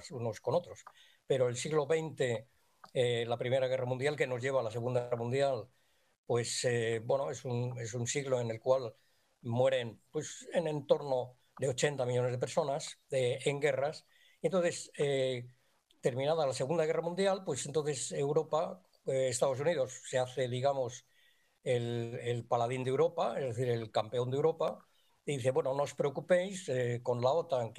guerras unos con otros. Pero el siglo XX, la Primera Guerra Mundial, que nos lleva a la Segunda Guerra Mundial, pues bueno, es un siglo en el cual mueren pues, en torno de 80 millones de personas en guerras. Y entonces, terminada la Segunda Guerra Mundial, pues entonces Europa, Estados Unidos, se hace, digamos, el paladín de Europa, es decir, el campeón de Europa, y dice, bueno, no os preocupéis con la OTAN,